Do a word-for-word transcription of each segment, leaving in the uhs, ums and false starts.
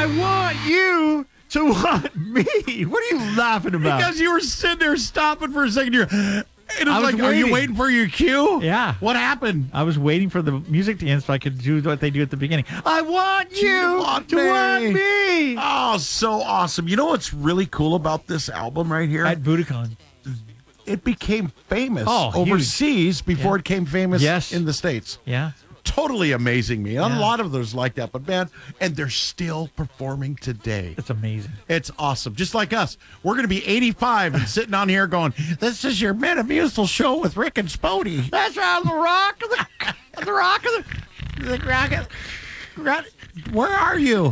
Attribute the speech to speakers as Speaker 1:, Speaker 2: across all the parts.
Speaker 1: I want you to want me. What are you laughing about?
Speaker 2: Because you were sitting there stopping for a second. You're, and it was,
Speaker 1: I was
Speaker 2: like, are you
Speaker 1: waiting.
Speaker 2: waiting for your cue?
Speaker 1: Yeah.
Speaker 2: What happened?
Speaker 1: I was waiting for the music to end so I could do what they do at the beginning. I want you,
Speaker 2: You want
Speaker 1: to
Speaker 2: me.
Speaker 1: want me.
Speaker 2: Oh, so awesome. You know what's really cool about this album right here?
Speaker 1: At Budokan.
Speaker 2: It became famous
Speaker 1: Oh, huge.
Speaker 2: overseas before
Speaker 1: Yeah.
Speaker 2: it became famous
Speaker 1: Yes.
Speaker 2: in the States.
Speaker 1: Yeah.
Speaker 2: Totally amazing me. And
Speaker 1: Yeah.
Speaker 2: a lot of those like that, but man, and they're still performing today.
Speaker 1: It's amazing.
Speaker 2: It's awesome. Just like us. We're going to be eighty-five and sitting on here going, this is your Metamucil show with Rick and Spody.
Speaker 1: That's right, the rock of the, the rock of the, the rock of the,
Speaker 2: Where are you?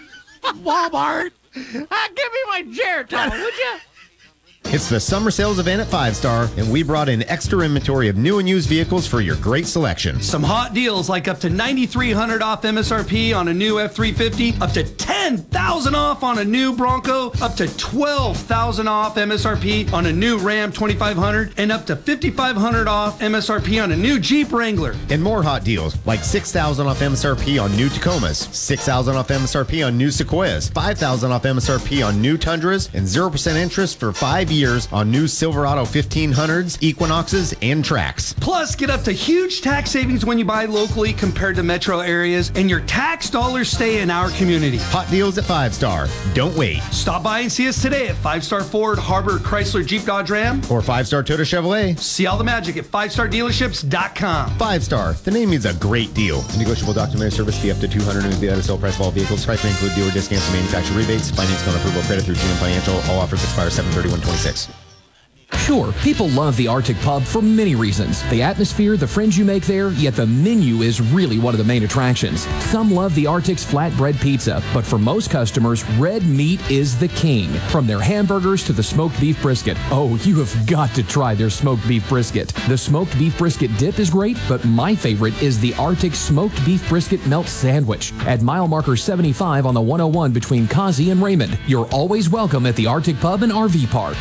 Speaker 2: Walmart.
Speaker 1: Ah, give me my Geritol, would you?
Speaker 3: It's the summer sales event at Five Star, and we brought in extra inventory of new and used vehicles for your great selection.
Speaker 4: Some hot deals like up to nine thousand three hundred dollars off M S R P on a new F three fifty, up to ten thousand dollars off on a new Bronco, up to twelve thousand dollars off M S R P on a new Ram twenty-five hundred, and up to fifty-five hundred dollars off M S R P on a new Jeep Wrangler.
Speaker 3: And more hot deals, like six thousand dollars off M S R P on new Tacomas, six thousand dollars off M S R P on new Sequoias, five thousand dollars off M S R P on new Tundras, and zero percent interest for five years on new Silverado fifteen hundreds, Equinoxes, and Trax.
Speaker 4: Plus, get up to huge tax savings when you buy locally compared to metro areas, and your tax dollars stay in our community.
Speaker 3: Hot deals at Five Star. Don't wait.
Speaker 4: Stop by and see us today at Five Star Ford, Harbor, Chrysler, Jeep, Dodge, Ram.
Speaker 3: Or Five Star Toyota Chevrolet.
Speaker 4: See all the magic at five star dealerships dot com.
Speaker 3: Five Star. The name means a great deal. Negotiable documentary service fee up to two hundred dollars and the other sale price of all vehicles. Price may include dealer discounts and manufacturer rebates. Finance on approval credit through G M Financial. All offers expire seven thirty-one twenty-six.
Speaker 5: Sure, people love the Arctic Pub for many reasons. The atmosphere, the friends you make there, yet the menu is really one of the main attractions. Some love the Arctic's flatbread pizza, but for most customers, red meat is the king. From their hamburgers to the smoked beef brisket. Oh, you have got to try their smoked beef brisket. The smoked beef brisket dip is great, but my favorite is the Arctic smoked beef brisket melt sandwich. At mile marker seventy-five on the one oh one between Kazi and Raymond. You're always welcome at the Arctic Pub and R V Park.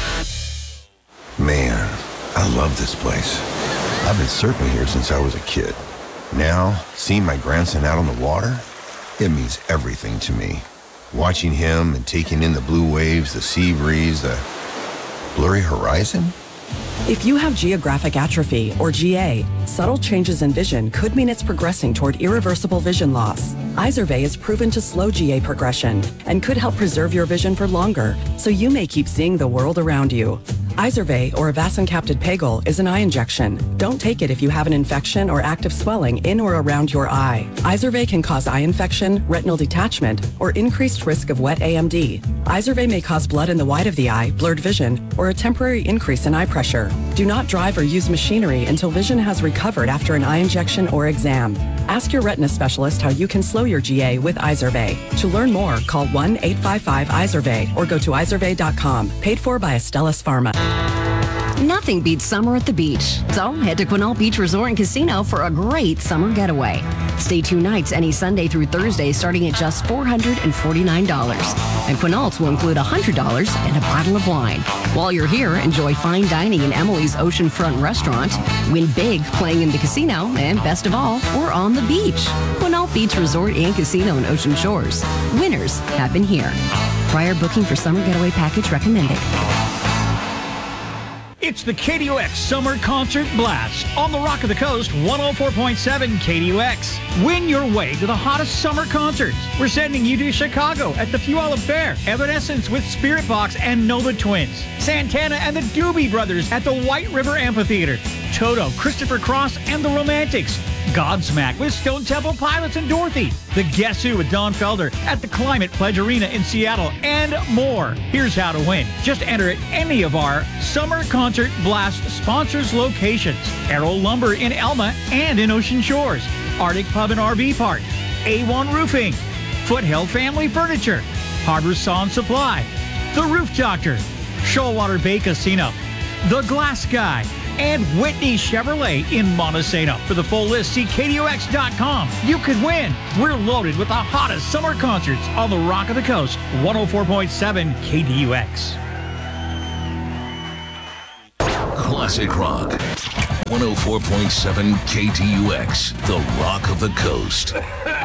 Speaker 6: Man, I love this place. I've been surfing here since I was a kid. Now, seeing my grandson out on the water, it means everything to me. Watching him and taking in the blue waves, the sea breeze, the blurry horizon.
Speaker 7: If you have geographic atrophy, or G A, subtle changes in vision could mean it's progressing toward irreversible vision loss. Izervay is proven to slow G A progression and could help preserve your vision for longer, so you may keep seeing the world around you. Izervay, or avacincaptad pegol, is an eye injection. Don't take it if you have an infection or active swelling in or around your eye. Izervay can cause eye infection, retinal detachment, or increased risk of wet A M D. Izervay may cause blood in the white of the eye, blurred vision, or a temporary increase in eye pressure. Do not drive or use machinery until vision has recovered after an eye injection or exam. Ask your retina specialist how you can slow your G A with Izervay. To learn more, call one eight five five Izervay or go to izervay dot com. Paid for by Astellas Pharma.
Speaker 8: Nothing beats summer at the beach. So head to Quinault Beach Resort and Casino for a great summer getaway. Stay two nights any Sunday through Thursday starting at just four hundred forty-nine dollars. And Quinault's will include one hundred dollars and a bottle of wine. While you're here, enjoy fine dining in Emily's Oceanfront Restaurant. Win big playing in the casino. And best of all, we're on the beach. Quinault Beach Resort and Casino in Ocean Shores. Winners happen here. Prior booking for summer getaway package recommended.
Speaker 9: It's the K D U X Summer Concert Blast on the Rock of the Coast, one oh four point seven K D U X. Win your way to the hottest summer concerts. We're sending you to Chicago at the Puyallup Fair, Evanescence with Spirit Box and Nova Twins, Santana and the Doobie Brothers at the White River Amphitheater, Toto, Christopher Cross and the Romantics, Godsmack with Stone Temple Pilots and Dorothy, The Guess Who with Don Felder at the Climate Pledge Arena in Seattle, and more. Here's how to win. Just enter at any of our Summer Concert Blast sponsors locations. Arrow Lumber in Elma and in Ocean Shores, Arctic Pub and R V Park, A one Roofing, Foothill Family Furniture, Harbor Saw and Supply, The Roof Doctor, Shoalwater Bay Casino, The Glass Guy, and Whitney Chevrolet in Montesano. For the full list, see K D U X dot com. You could win. We're loaded with the hottest summer concerts on the Rock of the Coast, one oh four point seven K D U X.
Speaker 10: Classic Rock, one oh four point seven K D U X, the Rock of the Coast.